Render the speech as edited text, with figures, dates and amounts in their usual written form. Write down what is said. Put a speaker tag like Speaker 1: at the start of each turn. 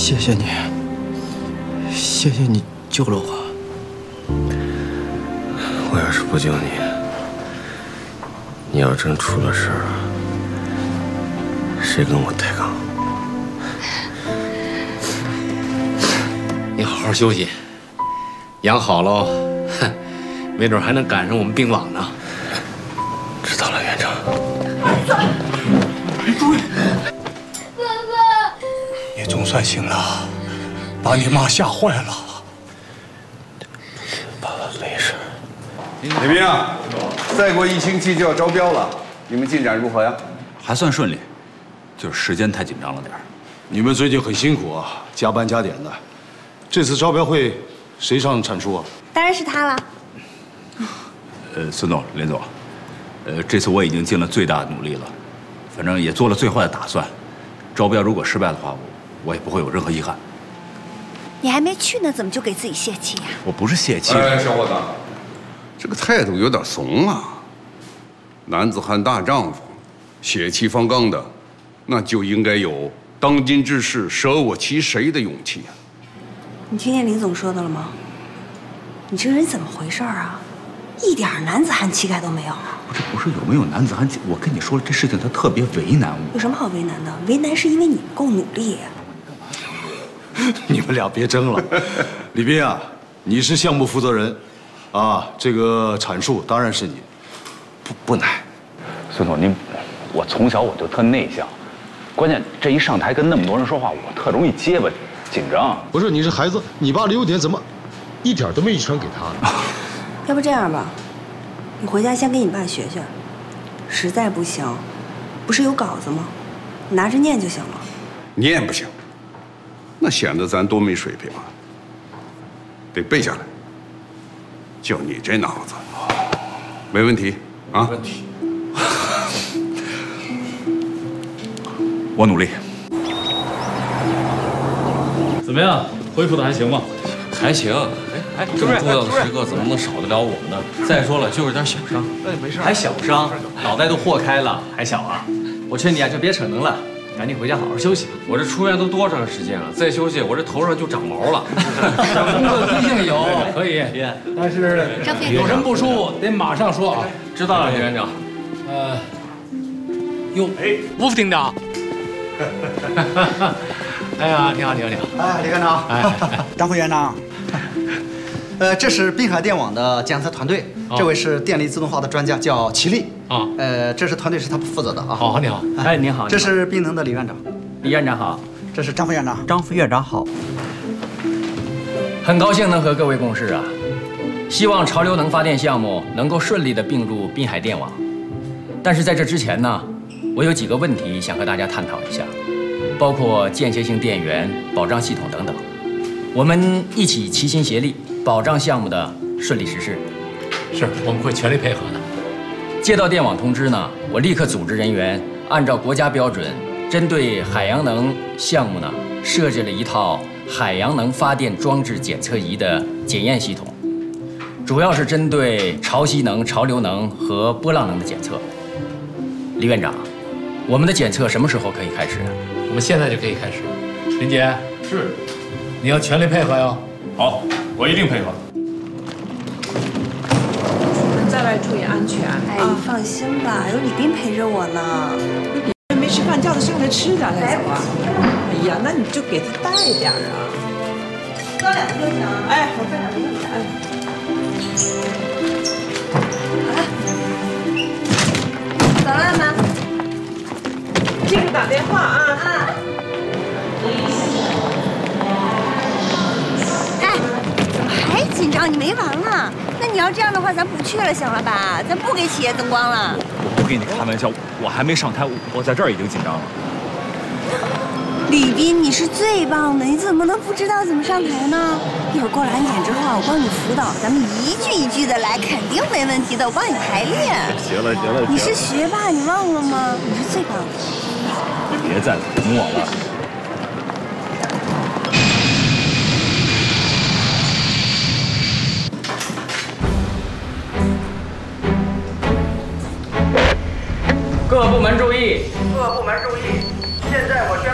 Speaker 1: 谢谢你，谢谢你救了我。
Speaker 2: 我要是不救你，你要真出了事儿，谁跟我抬杠？
Speaker 3: 你好好休息，养好喽，没准还能赶上我们并网呢。
Speaker 2: 知道了，院长。
Speaker 4: 注意！爸爸，你总算醒了，把你妈吓坏了。
Speaker 2: 爸爸没事。
Speaker 5: 李斌啊，再过1星期就要招标了，你们进展如何呀？
Speaker 6: 还算顺利，就是时间太紧张了点儿。
Speaker 7: 你们最近很辛苦啊，加班加点的。这次招标会谁上产出啊？
Speaker 8: 当然是他了。
Speaker 6: 孙总、林总，这次我已经尽了最大的努力了，反正也做了最坏的打算。招标如果失败的话，我也不会有任何遗憾。
Speaker 8: 你还没去呢，怎么就给自己泄气呀？
Speaker 6: 我不是泄气。
Speaker 5: 哎，小伙子，这个态度有点怂啊。男子汉大丈夫，血气方刚的，那就应该有当今之事舍我其谁的勇气啊。
Speaker 8: 你听见林总说的了吗？你这人怎么回事啊？一点男子汉气概都没有。
Speaker 6: 这不是有没有男子汉气？我跟你说了，这事情他特别为难我。
Speaker 8: 有什么好为难的？为难是因为你不够努力。
Speaker 7: 你们俩别争了。李斌啊，你是项目负责人，啊，这个阐述当然是你，不难。
Speaker 6: 孙总，我从小我就特内向，关键这一上台跟那么多人说话，我特容易结巴。紧张
Speaker 7: 不是你是孩子，你爸的优点怎么一点都没遗传给他呢？
Speaker 8: 要不这样吧，你回家先给你爸学学，实在不行，不是有稿子吗？你拿着念就行了。
Speaker 5: 念不行，那显得咱多没水平啊！得背下来。就你这脑子，没问题啊？没问题。
Speaker 6: 我努力。
Speaker 9: 怎么样，恢复的还行吗？
Speaker 2: 还行。这么重要的时刻怎么能少得了我们呢？再说了，就是点小伤。
Speaker 1: 没事。还小伤，脑袋都豁开了，还小啊？我劝你啊，就别扯能了，赶紧回家好好休息。
Speaker 2: 我这出院都多长时间了？再休息，我这头上就长毛了。
Speaker 9: 工作积性有，可以，但是有什么不舒服得马上说啊。
Speaker 2: 知道了，李院长。
Speaker 9: 哟，吴副厅长。哎呀，你好，你好，你好！
Speaker 1: 哎，李院长，张副院长，这是滨海电网的检测团队，这位是电力自动化的专家，叫齐力啊。这是团队是他负责的啊。
Speaker 9: 好，你好。
Speaker 1: 哎，你好。这是滨能的李院长，
Speaker 10: 李院长好。
Speaker 1: 这是张副院长，
Speaker 10: 张副院长好。很高兴能和各位共事啊，希望潮流能发电项目能够顺利地并入滨海电网。但是在这之前呢，我有几个问题想和大家探讨一下。包括间歇性电源、保障系统等等，我们一起齐心协力，保障项目的顺利实施。
Speaker 9: 是，我们会全力配合的。
Speaker 10: 接到电网通知呢，我立刻组织人员，按照国家标准，针对海洋能项目呢，设置了一套海洋能发电装置检测仪的检验系统，主要是针对潮汐能、潮流能和波浪能的检测。李院长，我们的检测什么时候可以开始啊？
Speaker 9: 我们现在就可以开始。林姐，是，你要全力配合哟。
Speaker 6: 好，我一定配合。
Speaker 11: 在外注意安全。
Speaker 8: 哎，你放心吧，有李斌陪着我呢。
Speaker 11: 没吃饭，叫他上来吃点再走啊。哎呀，那你就给他带点啊。
Speaker 8: 高2个就行。
Speaker 11: 哎，好，再2个就行。
Speaker 8: 走了吗？
Speaker 11: 记住打电话啊！
Speaker 8: 哎，怎么还紧张？你没完了？那你要这样的话，咱不去了，行了吧？咱不给企业增光了。
Speaker 6: 我不跟你开玩笑，我还没上台，我在这儿已经紧张了。
Speaker 8: 李斌，你是最棒的，你怎么能不知道怎么上台呢？一会儿过了安检之后啊，我帮你辅导，咱们一句一句的来，肯定没问题的。我帮你排练。
Speaker 6: 行了，
Speaker 8: 你是学霸，你忘了吗？你是最棒的。
Speaker 6: 别再捅我了。
Speaker 10: 各部门注意！
Speaker 12: 各部门注意！现在我